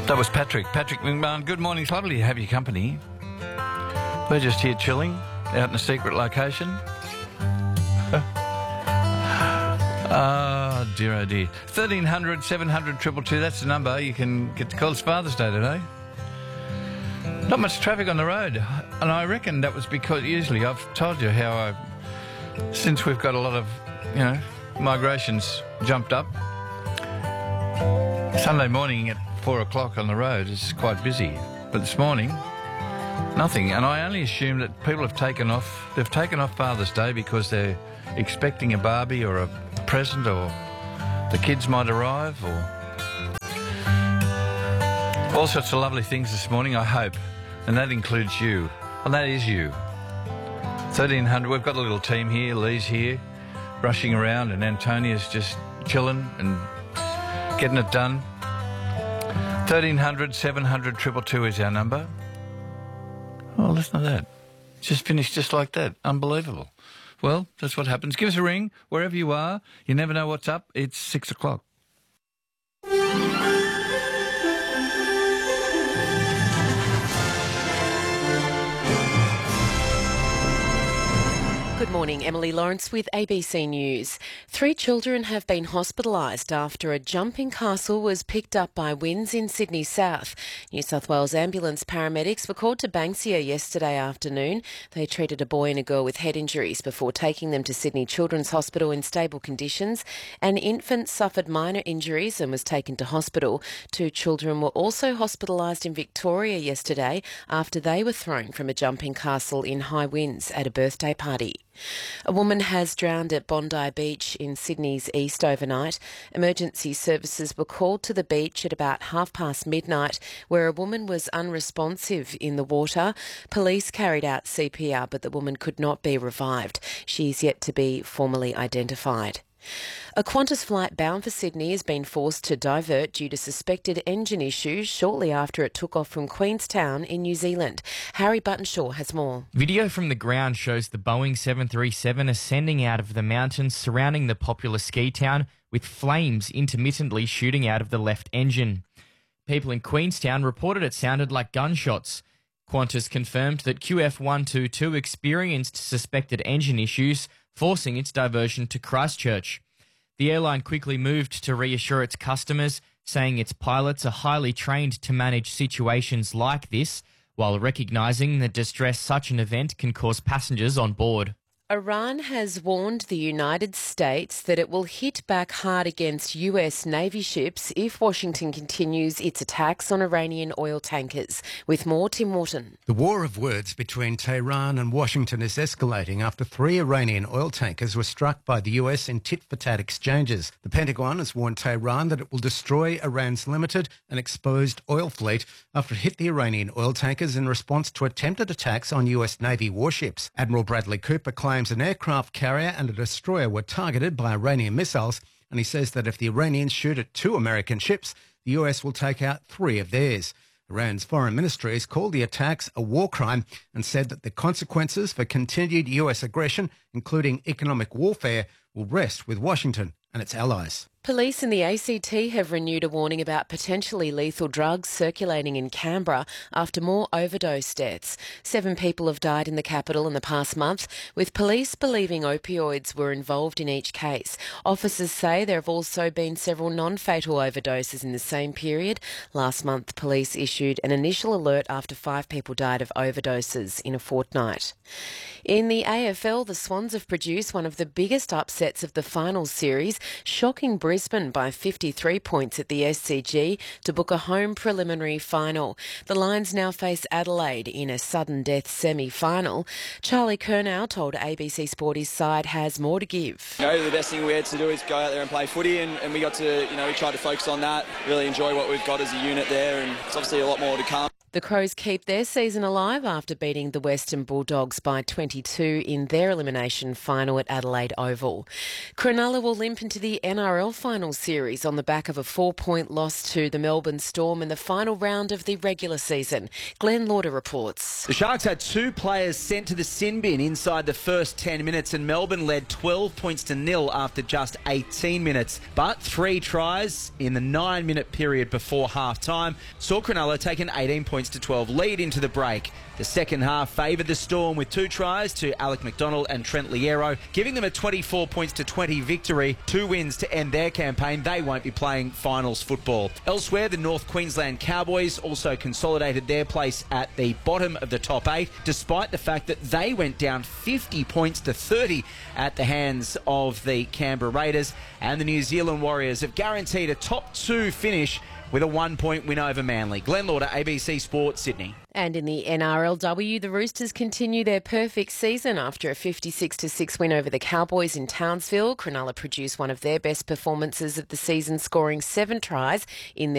That was Patrick McMahon. Good morning. It's lovely to have your company. We're just here chilling out in a secret location. Oh, dear, oh, dear. 1300 700 222, that's the number. You can get to call. It's Father's Day today. Not much traffic on the road. And I reckon that was because usually I've told you how since we've got a lot of, migrations jumped up, Sunday morning at 4 o'clock on the road is quite busy. But this morning, nothing. And I only assume that people have taken off. They've taken off Father's Day because they're expecting a Barbie or a present, or the kids might arrive, or all sorts of lovely things this morning, I hope. And that includes you. Well, that is you. 1300. We've got a little team here. Lee's here, rushing around, and Antonia's just chilling and getting it done. 1300 700 222 is our number. Oh, listen to that. Just finished just like that. Unbelievable. Well, that's what happens. Give us a ring wherever you are. You never know what's up. It's 6 o'clock. Good morning, Emily Lawrence with ABC News. 3 children have been hospitalised after a jumping castle was picked up by winds in Sydney South. New South Wales ambulance paramedics were called to Banksia yesterday afternoon. They treated a boy and a girl with head injuries before taking them to Sydney Children's Hospital in stable conditions. An infant suffered minor injuries and was taken to hospital. 2 children were also hospitalised in Victoria yesterday after they were thrown from a jumping castle in high winds at a birthday party. A woman has drowned at Bondi Beach in Sydney's east overnight. Emergency services were called to the beach at about midnight, where a woman was unresponsive in the water. Police carried out CPR, but the woman could not be revived. She is yet to be formally identified. A Qantas flight bound for Sydney has been forced to divert due to suspected engine issues shortly after it took off from Queenstown in New Zealand. Harry Buttonshaw has more. Video from the ground shows the Boeing 737 ascending out of the mountains surrounding the popular ski town, with flames intermittently shooting out of the left engine. People in Queenstown reported it sounded like gunshots. Qantas confirmed that QF122 experienced suspected engine issues, forcing its diversion to Christchurch. The airline quickly moved to reassure its customers, saying its pilots are highly trained to manage situations like this, while recognising the distress such an event can cause passengers on board. Iran has warned the United States that it will hit back hard against US Navy ships if Washington continues its attacks on Iranian oil tankers. With more, Tim Wharton. The war of words between Tehran and Washington is escalating after 3 Iranian oil tankers were struck by the US in tit-for-tat exchanges. The Pentagon has warned Tehran that it will destroy Iran's limited and exposed oil fleet after it hit the Iranian oil tankers in response to attempted attacks on US Navy warships. Admiral Bradley Cooper claims an aircraft carrier and a destroyer were targeted by Iranian missiles, and he says that if the Iranians shoot at 2 American ships, the US will take out 3 of theirs. Iran's foreign ministry has called the attacks a war crime and said that the consequences for continued US aggression, including economic warfare, will rest with Washington and its allies. Police in the ACT have renewed a warning about potentially lethal drugs circulating in Canberra after more overdose deaths. 7 people have died in the capital in the past month, with police believing opioids were involved in each case. Officers say there have also been several non-fatal overdoses in the same period. Last month, police issued an initial alert after 5 people died of overdoses in a fortnight. In the AFL, the Swans have produced one of the biggest upsets of the finals series, shocking Brisbane by 53 points at the SCG to book a home preliminary final. The Lions now face Adelaide in a sudden death semi-final. Charlie Curnow told ABC Sport his side has more to give. The best thing we had to do is go out there and play footy, and we got to, we tried to focus on that, really enjoy what we've got as a unit there, and it's obviously a lot more to come. The Crows keep their season alive after beating the Western Bulldogs by 22 in their elimination final at Adelaide Oval. Cronulla will limp into the NRL final series on the back of a 4-point loss to the Melbourne Storm in the final round of the regular season. Glenn Lauder reports. The Sharks had 2 players sent to the sin bin inside the first 10 minutes, and Melbourne led 12 points to nil after just 18 minutes. But 3 tries in the 9-minute period before half-time saw Cronulla take an 18 points to 12 lead into the break. The second half favoured the Storm with 2 tries to Alec McDonald and Trent Liero, giving them a 24 points to 20 victory. 2 wins to end their campaign. They won't be playing finals football. Elsewhere, the North Queensland Cowboys also consolidated their place at the bottom of the top 8, despite the fact that they went down 50 points to 30 at the hands of the Canberra Raiders. And the New Zealand Warriors have guaranteed a top 2 finish with a 1-point win over Manly. Glenn Lauder, ABC Sport, Sydney. And in the NRLW, the Roosters continue their perfect season after a 56-6 win over the Cowboys in Townsville. Cronulla produced one of their best performances of the season, scoring 7 tries in their